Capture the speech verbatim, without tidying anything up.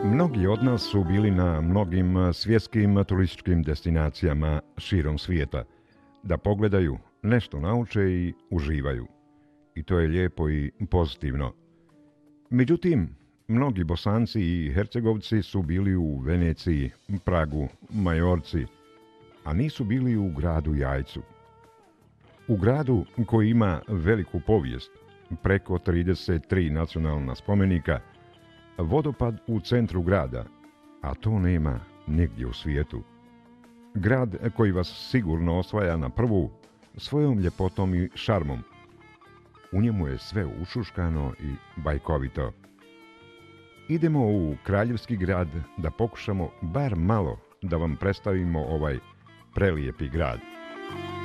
Mnogi od nas su bili na mnogim svjetskim turističkim destinacijama širom svijeta, da pogledaju, nešto nauče i uživaju. I to je lijepo i pozitivno. Međutim, mnogi Bosanci i Hercegovci su bili u Veneciji, Pragu, Majorci, a nisu bili u gradu Jajcu. U gradu koji ima veliku povijest, preko trideset tri nacionalna spomenika, vodopad u centru grada, a to nema nigdje u svijetu. Grad koji vas sigurno osvaja na prvu svojom ljepotom i šarmom. U njemu je sve ušuškano i bajkovito. Idemo u kraljevski grad da pokušamo bar malo da vam predstavimo ovaj prelijepi grad.